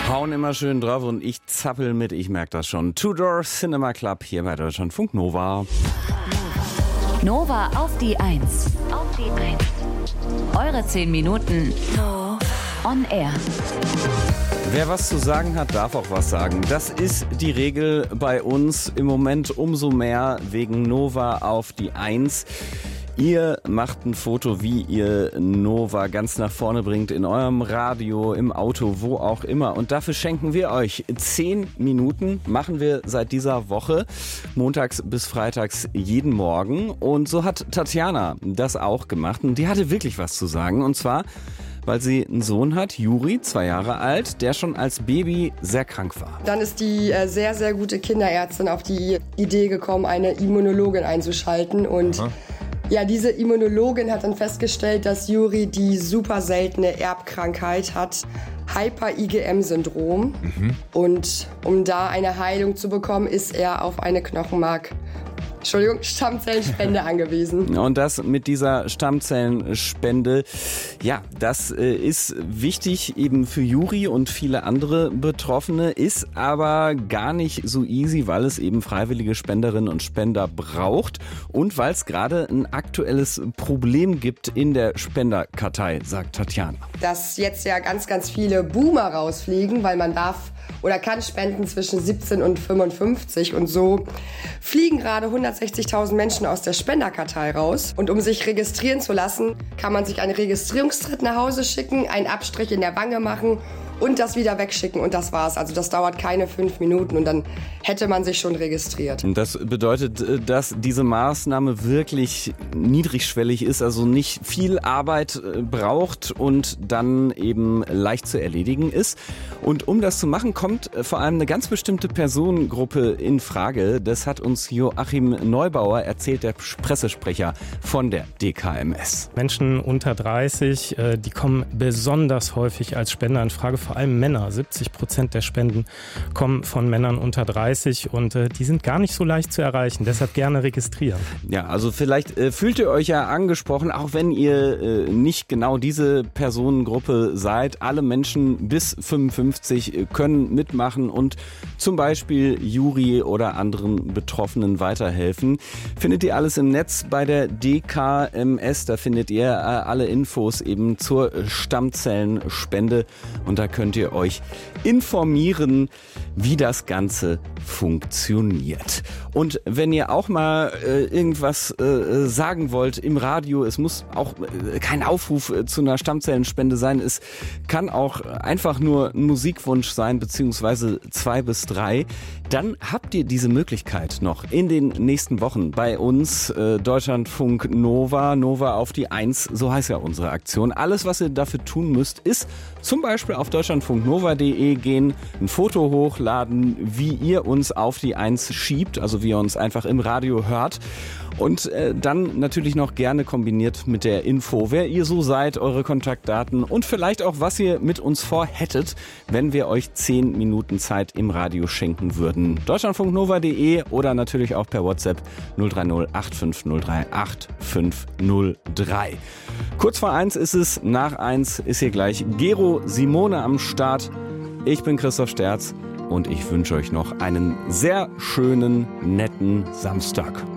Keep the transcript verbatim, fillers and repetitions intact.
Hauen immer schön drauf und ich zappel mit, ich merke das schon. Two Door Cinema Club hier bei Deutschlandfunk Nova. Nova auf die Eins. Auf die Eins. Eure zehn Minuten on air. Wer was zu sagen hat, darf auch was sagen. Das ist die Regel bei uns im Moment umso mehr wegen Nova auf die Eins. Ihr macht ein Foto, wie ihr Nova ganz nach vorne bringt, in eurem Radio, im Auto, wo auch immer. Und dafür schenken wir euch zehn Minuten, machen wir seit dieser Woche, montags bis freitags jeden Morgen. Und so hat Tatjana das auch gemacht. Und die hatte wirklich was zu sagen. Und zwar, weil sie einen Sohn hat, Juri, zwei Jahre alt, der schon als Baby sehr krank war. Dann ist die äh, sehr, sehr gute Kinderärztin auf die Idee gekommen, eine Immunologin einzuschalten. Und Aha. ja, diese Immunologin hat dann festgestellt, dass Juri die super seltene Erbkrankheit hat, Hyper-I G M-Syndrom. Mhm. Und um da eine Heilung zu bekommen, ist er auf eine Knochenmark Entschuldigung, Stammzellenspende angewiesen. Und das mit dieser Stammzellenspende, ja, das äh, ist wichtig eben für Juri und viele andere Betroffene, ist aber gar nicht so easy, weil es eben freiwillige Spenderinnen und Spender braucht und weil es gerade ein aktuelles Problem gibt in der Spenderkartei, sagt Tatjana. Dass jetzt ja ganz, ganz viele Boomer rausfliegen, weil man darf oder kann spenden zwischen siebzehn und fünfundfünfzig und so fliegen gerade hundertsechzigtausend Menschen aus der Spenderkartei raus. Und um sich registrieren zu lassen, kann man sich einen Registrierungstritt nach Hause schicken, einen Abstrich in der Wange machen und das wieder wegschicken und das war's. Also das dauert keine fünf Minuten und dann hätte man sich schon registriert. Und das bedeutet, dass diese Maßnahme wirklich niedrigschwellig ist, also nicht viel Arbeit braucht und dann eben leicht zu erledigen ist. Und um das zu machen, kommt vor allem eine ganz bestimmte Personengruppe in Frage. Das hat uns Joachim Neubauer erzählt, der Pressesprecher von der D K M S. Menschen unter dreißig, die kommen besonders häufig als Spender in Frage. Vor allem Männer. siebzig Prozent der Spenden kommen von Männern unter dreißig und äh, die sind gar nicht so leicht zu erreichen. Deshalb gerne registrieren. Ja, also vielleicht äh, fühlt ihr euch ja angesprochen, auch wenn ihr äh, nicht genau diese Personengruppe seid. Alle Menschen bis fünfundfünfzig äh, können mitmachen und zum Beispiel Juri oder anderen Betroffenen weiterhelfen. Findet ihr alles im Netz bei der D K M S. Da findet ihr äh, alle Infos eben zur Stammzellenspende und da könnt ihr euch informieren, wie das Ganze funktioniert. Und wenn ihr auch mal äh, irgendwas äh, sagen wollt im Radio, es muss auch äh, kein Aufruf äh, zu einer Stammzellenspende sein, es kann auch einfach nur ein Musikwunsch sein, beziehungsweise zwei bis drei, dann habt ihr diese Möglichkeit noch in den nächsten Wochen bei uns, äh, Deutschlandfunk Nova, Nova auf die Eins, so heißt ja unsere Aktion. Alles, was ihr dafür tun müsst, ist zum Beispiel auf deutschlandfunknova punkt de gehen, ein Foto hochladen, wie ihr uns auf die Eins schiebt, also wie ihr uns einfach im Radio hört. Und äh, dann natürlich noch gerne kombiniert mit der Info, wer ihr so seid, eure Kontaktdaten und vielleicht auch, was ihr mit uns vorhättet, wenn wir euch zehn Minuten Zeit im Radio schenken würden. deutschlandfunknova punkt de oder natürlich auch per WhatsApp null drei null acht fünf null drei acht fünf null drei. Kurz vor eins ist es, nach eins ist hier gleich Gero Simone am Start. Ich bin Christoph Sterz und ich wünsche euch noch einen sehr schönen, netten Samstag.